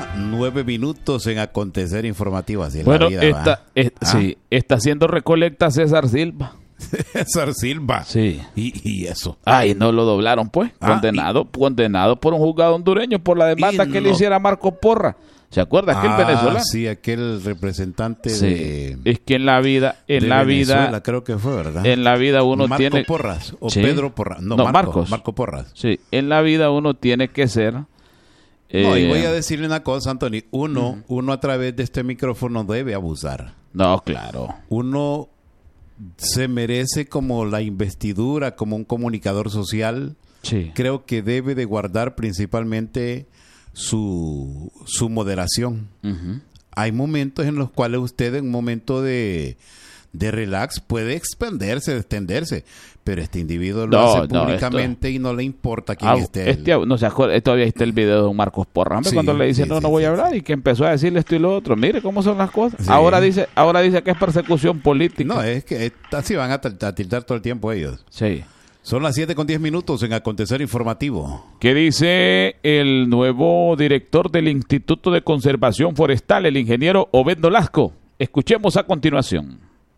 ya 9 minutos en acontecer informativo. Así es bueno, la vida, sí, está haciendo recolecta César Silva. César Silva. Sí. Y eso. Ay, no lo doblaron, pues. Condenado por un juzgado hondureño por la demanda que le hiciera a Marco Porra. ¿Se acuerda aquel venezolano? Sí, aquel representante de... Es que en la vida... Venezuela, creo que fue, ¿verdad? En la vida uno Marco tiene... Marco Porras o sí. Pedro Porras. No, Marco Porras. Sí, en la vida uno tiene que ser... No, y voy a decirle una cosa, Anthony. Uno a través de este micrófono debe abusar. No, claro. Uno se merece como la investidura, como un comunicador social. Sí. Creo que debe de guardar principalmente su moderación. Hay momentos en los cuales usted en un momento de relax puede extenderse, pero este individuo lo hace públicamente y no le importa quién esté. No se acuerda, todavía está el video de un Marcos Porra, sí, cuando le dice no voy a hablar y que empezó a decirle esto y lo otro. Mire cómo son las cosas. Sí. Ahora dice que es persecución política. No, es que así van a tiltar todo el tiempo ellos. Sí. Son las 7:10 en Acontecer Informativo. ¿Qué dice el nuevo director del Instituto de Conservación Forestal, el ingeniero Obed Nolasco? Escuchemos a continuación.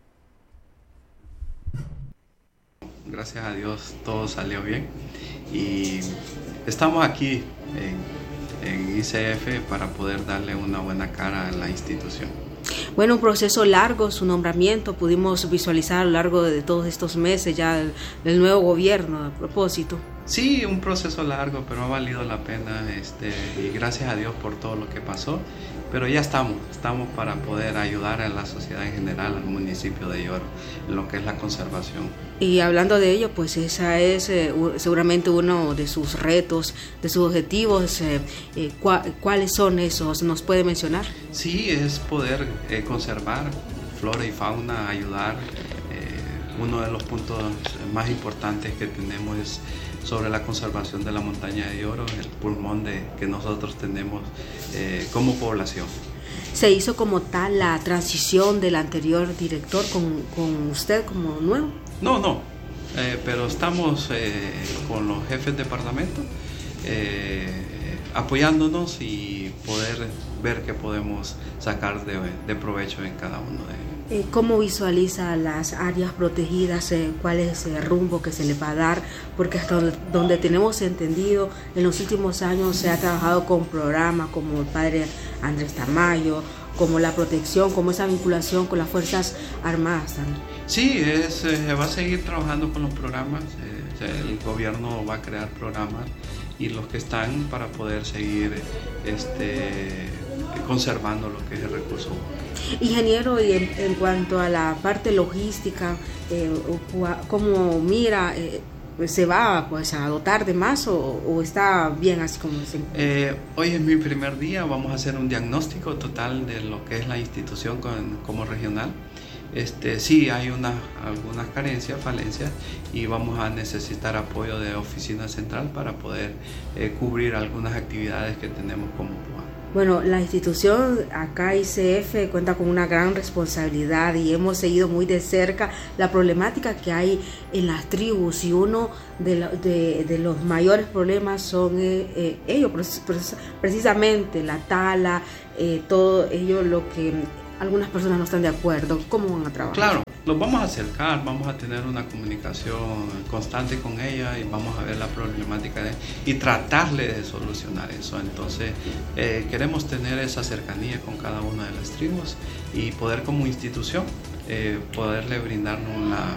Gracias a Dios todo salió bien y estamos aquí en ICF para poder darle una buena cara a la institución. Bueno, un proceso largo, su nombramiento, pudimos visualizar a lo largo de todos estos meses ya del nuevo gobierno a propósito. Sí, un proceso largo, pero ha valido la pena y gracias a Dios por todo lo que pasó, pero ya estamos para poder ayudar a la sociedad en general, al municipio de Lloro, en lo que es la conservación. Y hablando de ello, pues esa es seguramente uno de sus retos, de sus objetivos. ¿Cuáles son esos? ¿Nos puede mencionar? Sí, es poder conservar flora y fauna, ayudar. Uno de los puntos más importantes que tenemos es sobre la conservación de la montaña de Lloro, el pulmón que nosotros tenemos como población. ¿Se hizo como tal la transición del anterior director con usted como nuevo? No, pero estamos con los jefes de departamento apoyándonos y poder ver qué podemos sacar de provecho en cada uno de ellos. ¿Cómo visualiza las áreas protegidas? ¿Cuál es el rumbo que se le va a dar? Porque hasta donde tenemos entendido, en los últimos años se ha trabajado con programas como el padre Andrés Tamayo, como la protección, como esa vinculación con las Fuerzas Armadas también. Sí, se va a seguir trabajando con los programas. El gobierno va a crear programas y los que están para poder seguir conservando lo que es el recurso. Ingeniero, y en cuanto a la parte logística, ¿cómo mira? ¿Se va pues a dotar de más o está bien así como se Hoy es mi primer día, vamos a hacer un diagnóstico total de lo que es la institución como regional. Sí hay algunas carencias, falencias, y vamos a necesitar apoyo de oficina central para poder cubrir algunas actividades que tenemos como PUA. Bueno, la institución acá ICF cuenta con una gran responsabilidad y hemos seguido muy de cerca la problemática que hay en las tribus, y uno de los mayores problemas son ellos, precisamente la tala, todo ello lo que algunas personas no están de acuerdo. ¿Cómo van a trabajar? Claro, los vamos a acercar, vamos a tener una comunicación constante con ella y vamos a ver la problemática y tratarle de solucionar eso. Entonces queremos tener esa cercanía con cada una de las tribus y poder como institución poderle brindarnos